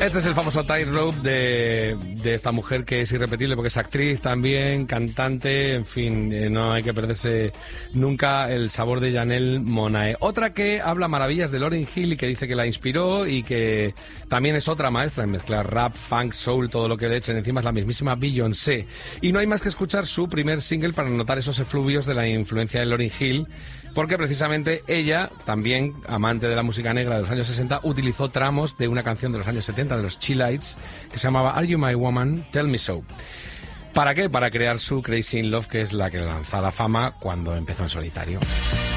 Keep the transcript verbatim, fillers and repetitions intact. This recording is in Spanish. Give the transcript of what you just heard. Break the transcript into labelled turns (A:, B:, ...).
A: Este es el famoso Tightrope de, de esta mujer que es irrepetible porque es actriz también, cantante, en fin, eh, no hay que perderse nunca el sabor de Janelle Monáe. Otra que habla maravillas de Lauryn Hill y que dice que la inspiró y que también es otra maestra en mezclar rap, funk, soul, todo lo que le echen encima es la mismísima Beyoncé. Y no hay más que escuchar su primer single para notar esos efluvios de la influencia de Lauryn Hill, porque precisamente ella, también amante de la música negra de los años sesenta, utilizó tramos de una canción de los años setenta, de los Chi-Lites, que se llamaba Are You My Woman? Tell Me So. ¿Para qué? Para crear su Crazy in Love, que es la que le lanzó a la fama cuando empezó en solitario.